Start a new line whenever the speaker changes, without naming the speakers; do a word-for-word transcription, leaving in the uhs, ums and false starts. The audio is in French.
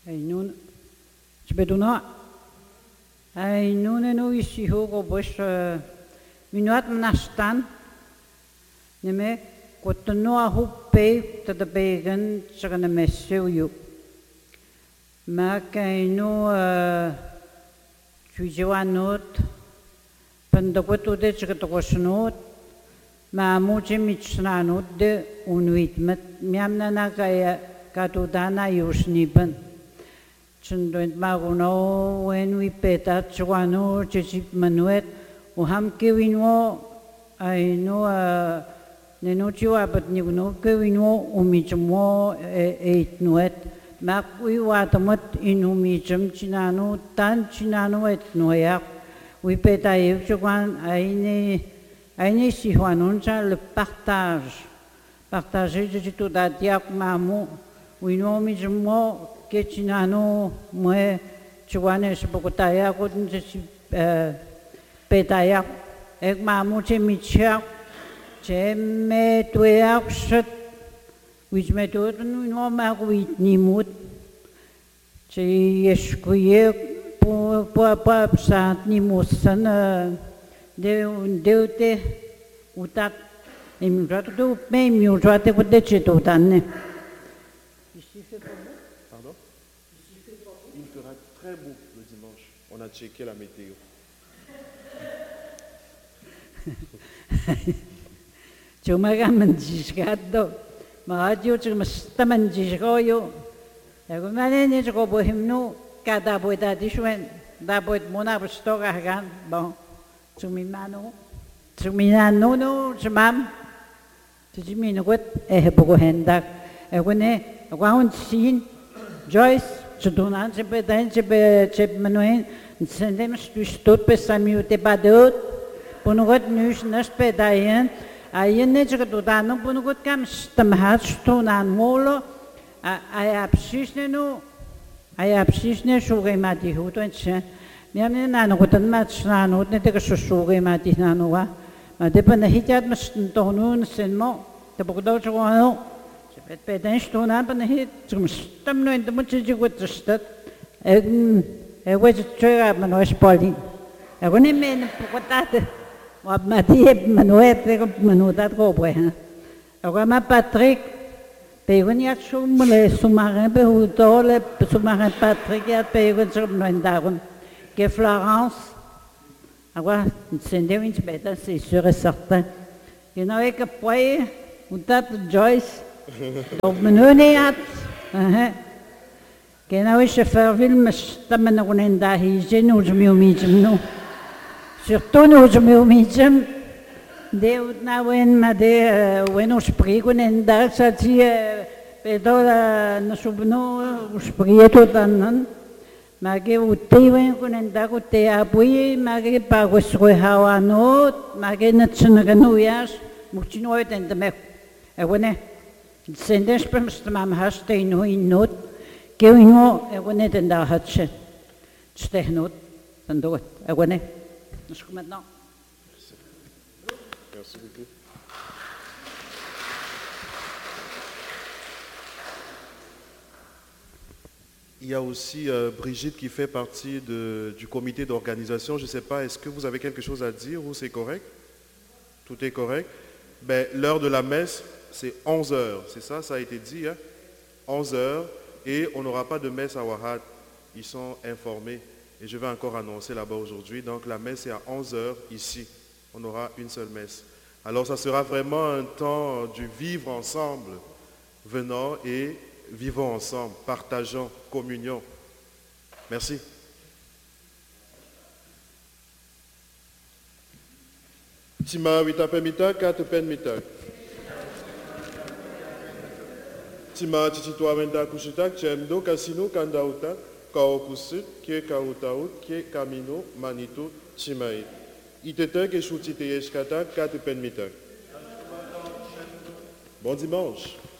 Ainun Chbeduna Ainun no isi hogo bush minuat manastan neme kotno ahu pe to the began chagana messu you ma kaino chujiwanot pandakotu de chgatokosnot ma muche michnanot de unuit met miamna na kaya katudana yusniban Chunduent maguno when we peta chuano chichip manuet uham kewinwo I know uh nenuchua but niguno kewinwo umichmo eight nuet mak we watamot inumichum chinano tan chinano et noyak we peta yuchuan aine aine sihuanuncha le partage partager de tout datiak mamu we know michmo que chinano mue chuane spokotaya kutun si petaya ek mamu che michak che me tuyak shat which me tutun no ma wit nimut che yeskuye po po po sant nimusan de deute utat im ratu me mi urate ko de chetutanne
Très beau le dimanche. On a checké la météo.
Chumaga manjishgado. Maadio chumasta manjishgoyo. Egumane ni chko bohimnu kada boida dishwen da boid mona stoga hagan bon. Chumimano. Chumino no chumam. Chimino gut eh bogo hendak. Egune agwaun sin Joyce Chudunan chepe dan chepe chep manuin sendem stot pe samiu te badot punugot nus nas pe dayen ayen ne chdudan punugot kam stamhat stunan molo ay apsishne no ay apsishne shuge mati hutun che miamne nan gotan mat shanut ne te shuge mati nanwa ma de pan hijat mas tonun senmo te bogdo chwo Het pedens toen hebben het zum stem no in de moet je goed stat. En ik was het terug maar nooit spalling. Ik kon niet meer pokotate. Wat maar die heb maar nooit tegen maar nooit dat kopen. Ik was maar Patrick. Tegen je zo maar zo maar be hoe tole zo maar Patrick ja tegen zo maar daarom. Que Florence. Ik was c'est de winch beter c'est sûr et certain. Je nou ik poie hoe dat Joyce Donc, menoniat, genau ist der Verfilm, stammen noch in der Hise, nur zum Jumijum, no. Surtout nur zum Jumijum, der na wenn ma de wenn uns sprechen in der Satzie, pedola no subno sprieto dann, ma ge uteven con in da te apui, ma ge pago soi hawanot, ma ge natsunaganuias, muchinoit in de me. E wene Senders mam haste in hoe nood, keuno e wone den da hatche. Stehnot, dan doet. E wone. Dus kom met nou.
Merci beaucoup. Il y a aussi euh, Brigitte qui fait partie de, du comité d'organisation. Je ne sais pas, est-ce que vous avez quelque chose à dire ou c'est correct? Tout est correct. Ben, l'heure de la messe, c'est onze heures, c'est ça, ça a été dit, hein? onze heures, et on n'aura pas de messe à Wahat. Ils sont informés, et je vais encore annoncer là-bas aujourd'hui. Donc la messe est à onze heures ici. On aura une seule messe. Alors ça sera vraiment un temps du vivre ensemble. Venons et vivons ensemble, partageons, communion. Merci. Tima witape mitak, kate pen mitak. Tima tititwa wenda kushitak, chemdo kasino kandauta, kaokusut, kie kautaut, kie kamino, manito, chimai. Itetek et choutite yeshkatak, kate pen mitak. Bon dimanche.